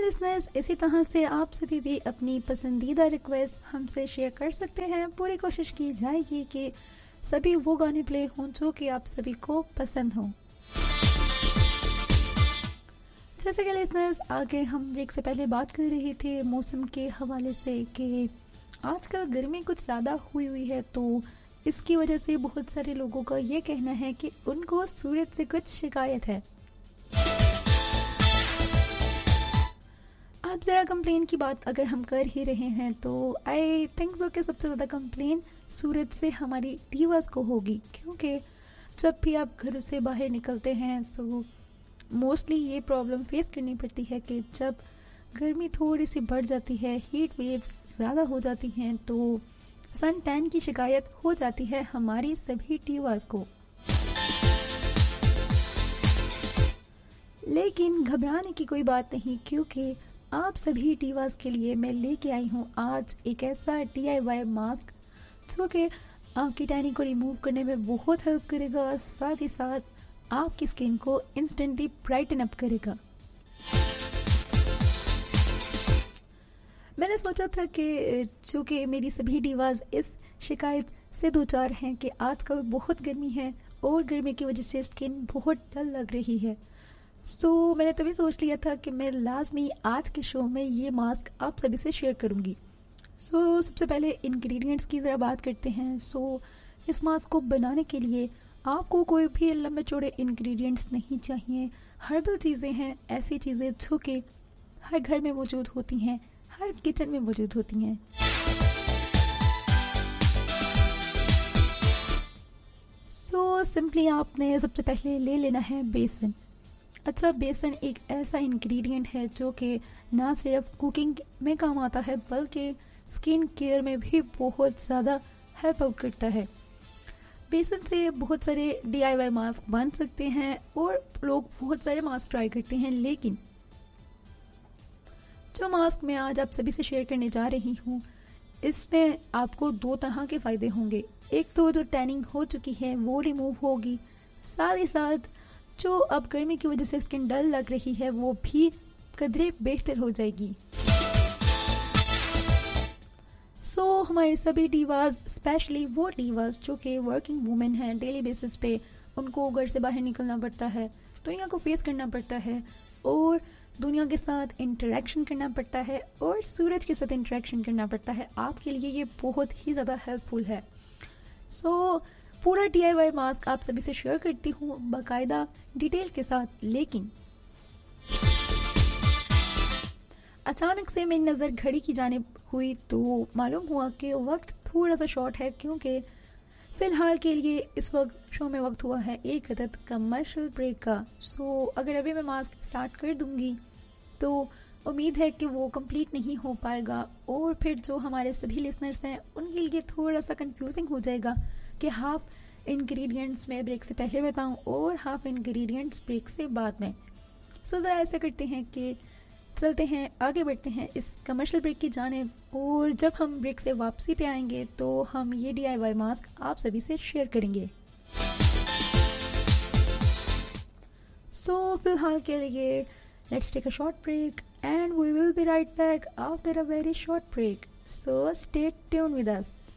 Listeners, इसी तरह से आप सभी भी अपनी पसंदीदा रिक्वेस्ट हमसे शेयर कर सकते हैं। पूरी कोशिश की जाएगी कि सभी वो गाने प्ले हों जो कि आप सभी को पसंद हों। जैसे कि लिसनर्स, आगे हम ब्रेक से पहले बात कर रहे थे मौसम के हवाले से कि आजकल गर्मी कुछ ज़्यादा हुई है, तो इसकी वजह से बहुत सारे लोगों का ये कहना है कि उनको सूरज से कुछ शिकायत है। अब ज़रा कंप्लेन की बात अगर हम कर ही रहे हैं तो आई थिंक सो कि सबसे ज़्यादा कंप्लेन सूरज से हमारी डीवास को होगी, क्योंकि जब भी आप घर से बाहर निकलते हैं सो मोस्टली ये प्रॉब्लम फेस करनी पड़ती है कि जब गर्मी थोड़ी सी बढ़ जाती है, हीट वेव्स ज़्यादा हो जाती हैं, तो सन टैन की शिकायत हो जाती है हमारी सभी डीवास को। लेकिन घबराने की कोई बात नहीं, क्योंकि आप सभी डीवास के लिए मैं लेके आई हूँ आज एक ऐसा DIY मास्क जो कि आपकी टैनिंग को रिमूव करने में बहुत हेल्प करेगा, साथ ही साथ आपकी स्किन को इंस्टेंटली ब्राइटन अप करेगा। मैंने सोचा था कि चूँकि मेरी सभी डीवास इस शिकायत से दो चार हैं कि आजकल बहुत गर्मी है और गर्मी की वजह से स्किन बहुत डल लग रही है, सो मैंने तभी सोच लिया था कि मैं लाजमी आज के शो में ये मास्क आप सभी से शेयर करूँगी। सो सबसे पहले इंग्रेडिएंट्स की ज़रा बात करते हैं। सो इस मास्क को बनाने के लिए आपको कोई भी लंबे चौड़े इंग्रेडिएंट्स नहीं चाहिए। हर्बल चीज़ें हैं, ऐसी चीज़ें जो कि हर घर में मौजूद होती हैं, हर किचन में मौजूद होती हैं। सो सिंपली आपने सबसे पहले ले लेना है बेसन। अच्छा, बेसन एक ऐसा इंग्रेडिएंट है जो कि ना सिर्फ कुकिंग में काम आता है बल्कि स्किन केयर में भी बहुत ज़्यादा हेल्प आउट करता है। बेसन से बहुत सारे DIY मास्क बन सकते हैं और लोग बहुत सारे मास्क ट्राई करते हैं, लेकिन जो मास्क मैं आज आप सभी से शेयर करने जा रही हूँ इसमें आपको दो तरह के फ़ायदे होंगे। एक तो जो टैनिंग हो चुकी है वो रिमूव होगी, साथ ही साथ जो अब गर्मी की वजह से स्किन डल लग रही है वो भी कदरे बेहतर हो जाएगी। सो हमारे सभी डीवास, स्पेशली वो डीवास जो कि वर्किंग वुमेन हैं, डेली बेसिस पे उनको घर से बाहर निकलना पड़ता है, दुनिया को फेस करना पड़ता है और दुनिया के साथ इंटरेक्शन करना पड़ता है और सूरज के साथ इंटरेक्शन करना पड़ता है, आपके लिए ये बहुत ही ज़्यादा हेल्पफुल है। सो पूरा DIY मास्क आप सभी से शेयर करती हूँ बाकायदा डिटेल के साथ, लेकिन अचानक से मेरी नज़र घड़ी की जानिब हुई तो मालूम हुआ कि वक्त थोड़ा सा शॉर्ट है, क्योंकि फ़िलहाल के लिए इस वक्त शो में वक्त हुआ है एक अदद कमर्शियल ब्रेक का। सो अगर अभी मैं मास्क स्टार्ट कर दूंगी तो उम्मीद है कि वो कंप्लीट नहीं हो पाएगा और फिर जो हमारे सभी लिसनर्स हैं उनके लिए थोड़ा सा कंफ्यूजिंग हो जाएगा कि हाफ इंग्रेडिएंट्स मैं ब्रेक से पहले बताऊं और हाफ इंग्रेडिएंट्स ब्रेक से बाद में। सो ज़रा ऐसा करते हैं कि चलते हैं, आगे बढ़ते हैं इस कमर्शियल ब्रेक की जानिब, और जब हम ब्रेक से वापसी पे आएंगे तो हम ये DIY मास्क आप सभी से शेयर करेंगे। सो फिलहाल के लिए let's take a short break and we will be right back after a very short break. So stay tuned with us.